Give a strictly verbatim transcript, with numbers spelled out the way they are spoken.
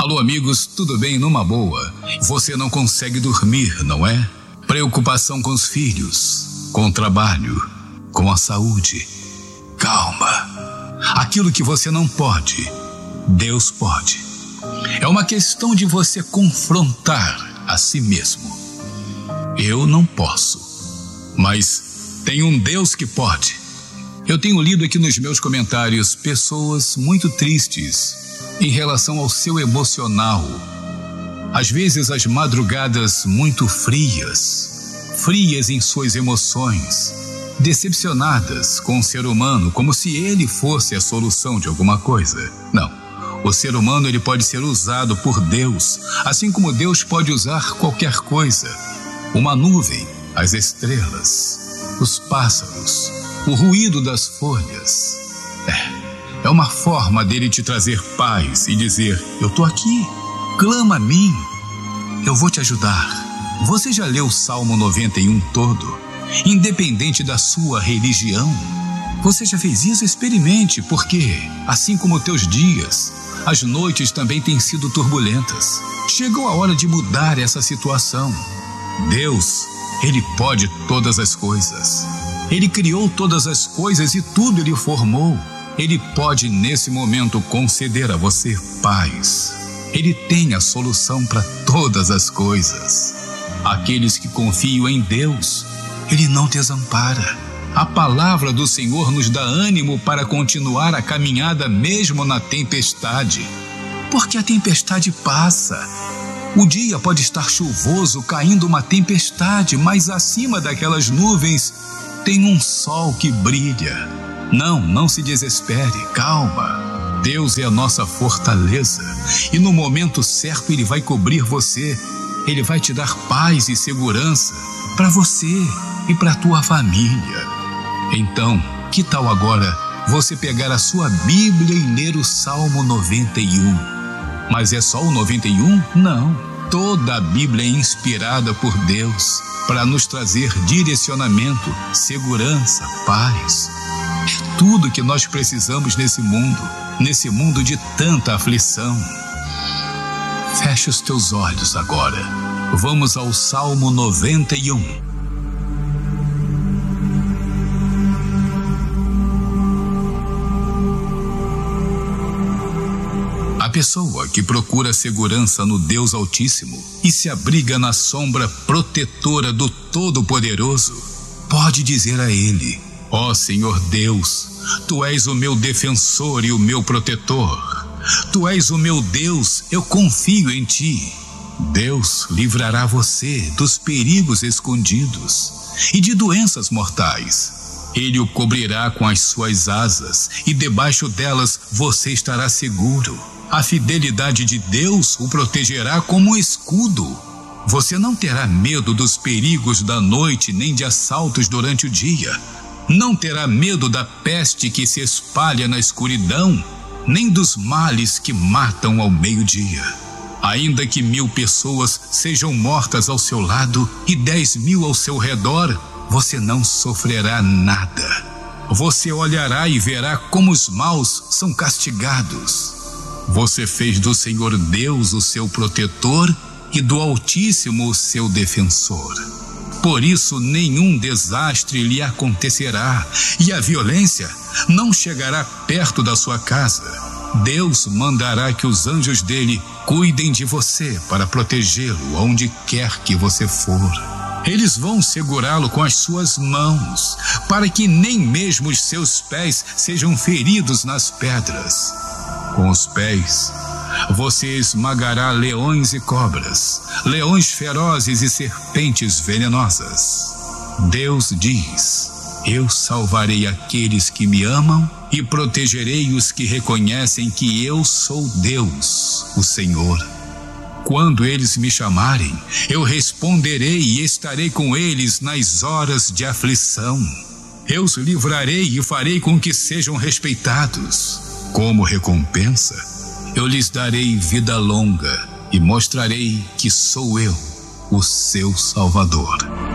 Alô, amigos, tudo bem? Numa boa. Você não consegue dormir, não é? Preocupação com os filhos, com o trabalho, com a saúde. Calma. Aquilo que você não pode, Deus pode. É uma questão de você confrontar a si mesmo. Eu não posso, mas tem um Deus que pode. Eu tenho lido aqui nos meus comentários pessoas muito tristes em relação ao seu emocional. Às vezes as madrugadas muito frias, frias em suas emoções, decepcionadas com o ser humano, como se ele fosse a solução de alguma coisa. Não, o ser humano ele pode ser usado por Deus, assim como Deus pode usar qualquer coisa. Uma nuvem, as estrelas, os pássaros, o ruído das folhas. É, é uma forma dele te trazer paz e dizer: eu tô aqui, clama a mim, eu vou te ajudar. Você já leu o Salmo noventa e um todo? Independente da sua religião? Você já fez isso? Experimente, porque assim como teus dias, as noites também têm sido turbulentas. Chegou a hora de mudar essa situação. Deus, Ele pode todas as coisas. Ele criou todas as coisas e tudo Ele formou. Ele pode nesse momento conceder a você paz. Ele tem a solução para todas as coisas. Aqueles que confiam em Deus, Ele não desampara. A palavra do Senhor nos dá ânimo para continuar a caminhada mesmo na tempestade. Porque a tempestade passa. O dia pode estar chuvoso, caindo uma tempestade, mas acima daquelas nuvens tem um sol que brilha. Não, não se desespere, calma. Deus é a nossa fortaleza e no momento certo Ele vai cobrir você. Ele vai te dar paz e segurança para você e para a tua família. Então, que tal agora você pegar a sua Bíblia e ler o Salmo noventa e um? Mas é só o noventa e um? Não. Toda a Bíblia é inspirada por Deus para nos trazer direcionamento, segurança, paz. É tudo que nós precisamos nesse mundo, nesse mundo de tanta aflição. Feche os teus olhos agora. Vamos ao Salmo noventa e um. A pessoa que procura segurança no Deus Altíssimo e se abriga na sombra protetora do Todo-Poderoso, pode dizer a Ele: ó Senhor Deus, Tu és o meu defensor e o meu protetor. Tu és o meu Deus, eu confio em Ti. Deus livrará você dos perigos escondidos e de doenças mortais. Ele o cobrirá com as suas asas e debaixo delas você estará seguro. A fidelidade de Deus o protegerá como um escudo. Você não terá medo dos perigos da noite, nem de assaltos durante o dia. Não terá medo da peste que se espalha na escuridão, nem dos males que matam ao meio-dia. Ainda que mil pessoas sejam mortas ao seu lado e dez mil ao seu redor, você não sofrerá nada. Você olhará e verá como os maus são castigados. Você fez do Senhor Deus o seu protetor e do Altíssimo o seu defensor. Por isso nenhum desastre lhe acontecerá e a violência não chegará perto da sua casa. Deus mandará que os anjos dele cuidem de você para protegê-lo aonde quer que você for. Eles vão segurá-lo com as suas mãos, para que nem mesmo os seus pés sejam feridos nas pedras. Com os pés, você esmagará leões e cobras, leões ferozes e serpentes venenosas. Deus diz: eu salvarei aqueles que me amam e protegerei os que reconhecem que eu sou Deus, o Senhor. Quando eles me chamarem, eu responderei e estarei com eles nas horas de aflição. Eu os livrarei e farei com que sejam respeitados. Como recompensa, eu lhes darei vida longa e mostrarei que sou eu, o seu Salvador.